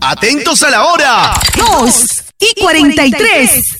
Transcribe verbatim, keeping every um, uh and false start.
Atentos a la hora. dos y cuarenta y tres.